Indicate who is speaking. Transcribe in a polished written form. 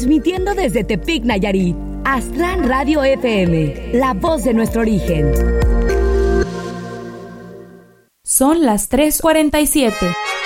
Speaker 1: Transmitiendo desde Tepic, Nayarit, Aztlán Radio FM, la voz de nuestro origen.
Speaker 2: Son las 3:47.